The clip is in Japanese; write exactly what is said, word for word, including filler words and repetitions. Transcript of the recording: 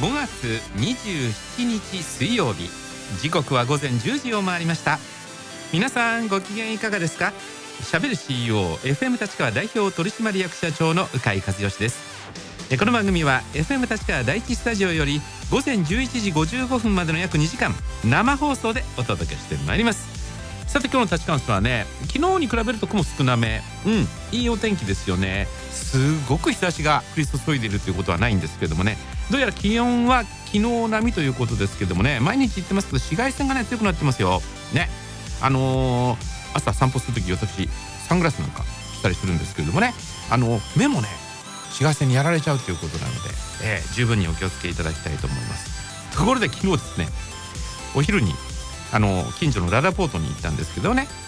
ごがつにじゅうしちにち水曜日、時刻はごぜんじゅうじを回りました。皆さんご機嫌いかがですか？しゃべる シーイーオー エフエム 立川代表取締役社長の鵜飼和義です。この番組は エフエム 立川第一スタジオよりごぜんじゅういちじごじゅうごふんまでの約にじかん生放送でお届けしてまいります。さて今日の立川市はね、昨日に比べると雲少なめ、うんいいお天気ですよね。すごく日差しが降り注いでいるということはないんですけどもね、どうやら気温は昨日並みということですけどもね、毎日言ってますけど紫外線がね強くなってますよね。あのー、朝散歩するとき私サングラスなんかしたりするんですけれどもね、あの目もね紫外線にやられちゃうということなので、えー、十分にお気をつけいただきたいと思います。ところで昨日ですね、お昼にあの近所のララポートに行ったんですけどね、